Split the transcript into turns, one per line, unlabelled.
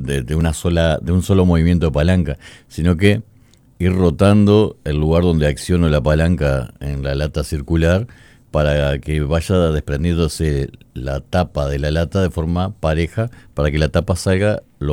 de un solo movimiento de palanca, sino que ir rotando el lugar donde acciono la palanca en la lata circular para que vaya desprendiéndose la tapa de la lata de forma pareja para que la tapa salga lo